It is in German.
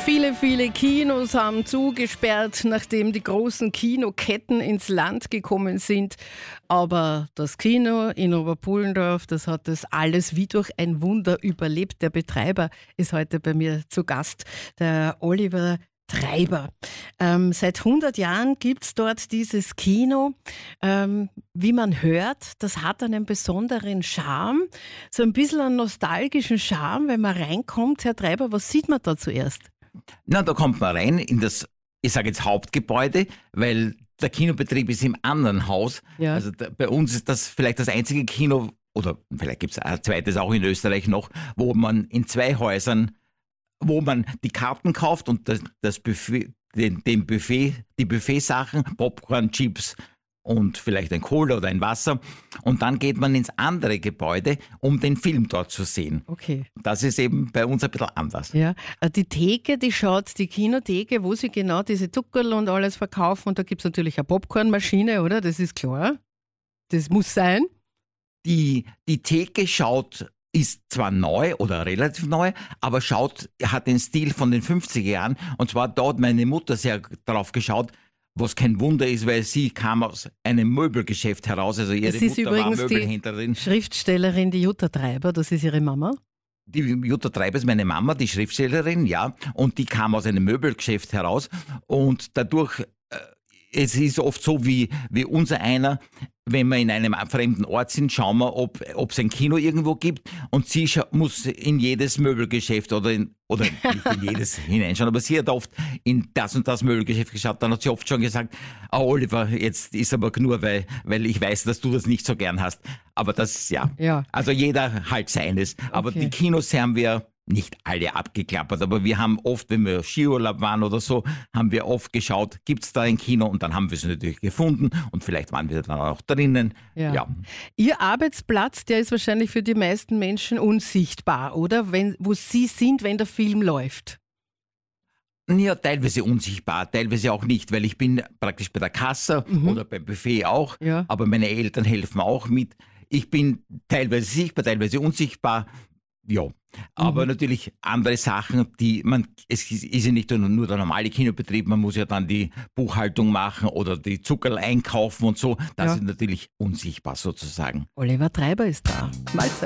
Viele, viele Kinos haben zugesperrt, nachdem die großen Kinoketten ins Land gekommen sind. Aber das Kino in Oberpullendorf, das hat das alles wie durch ein Wunder überlebt. Der Betreiber ist heute bei mir zu Gast, der Oliver Treiber. Seit 100 Jahren gibt es dort dieses Kino. Wie man hört, das hat einen besonderen Charme, so ein bisschen einen nostalgischen Charme, wenn man reinkommt. Herr Treiber, was sieht man da zuerst? Na, da kommt man rein in das, ich sage jetzt Hauptgebäude, weil der Kinobetrieb ist im anderen Haus. Ja. Also bei uns ist das vielleicht das einzige Kino, oder vielleicht gibt es ein zweites auch in Österreich noch, wo man in zwei Häusern, wo man die Karten kauft und das Buffet, die Buffetsachen, Popcorn, Chips und vielleicht ein Cola oder ein Wasser. Und dann geht man ins andere Gebäude, um den Film dort zu sehen. Okay. Das ist eben bei uns ein bisschen anders. Ja, die Theke, die Kinotheke, wo sie genau diese Zuckerl und alles verkaufen. Und da gibt es natürlich eine Popcornmaschine, oder? Das ist klar. Das muss sein. Die Theke ist zwar neu oder relativ neu, aber hat den Stil von den 50er Jahren. Und zwar dort meine Mutter sehr drauf geschaut, was kein Wunder ist, weil sie kam aus einem Möbelgeschäft heraus. Also ihre Das ist Mutter war übrigens Möbelhändlerin. die Schriftstellerin, die Jutta Treiber, das ist ihre Mama. Die Jutta Treiber ist meine Mama, die Schriftstellerin, ja. Und die kam aus einem Möbelgeschäft heraus. Und dadurch, es ist oft so wie unser einer, wenn wir in einem fremden Ort sind, schauen wir, ob es ein Kino irgendwo gibt. Und sie muss in jedes Möbelgeschäft oder nicht in jedes hineinschauen, aber sie hat oft in das und das Möbelgeschäft geschaut. Dann hat sie oft schon gesagt, Oliver, jetzt ist aber nur, weil ich weiß, dass du das nicht so gern hast. Aber das, ja. Also jeder halt seines. Aber Okay. die Kinos haben wir nicht alle abgeklappert, aber wir haben oft, wenn wir Skiurlaub waren oder so, haben wir oft geschaut, gibt es da ein Kino? Und dann haben wir es natürlich gefunden und vielleicht waren wir dann auch drinnen. Ja. Ihr Arbeitsplatz, der ist wahrscheinlich für die meisten Menschen unsichtbar, oder? Wo Sie sind, wenn der Film läuft. Ja, teilweise unsichtbar, teilweise auch nicht, weil ich bin praktisch bei der Kasse oder beim Buffet auch, Ja. aber meine Eltern helfen auch mit. Ich bin teilweise sichtbar, teilweise unsichtbar. Ja, aber natürlich andere Sachen, es ist ja nicht nur der normale Kinobetrieb, man muss ja dann die Buchhaltung machen oder die Zuckerl einkaufen und so. Das ist natürlich unsichtbar sozusagen. Oliver Treiber ist da. Mahlzeit.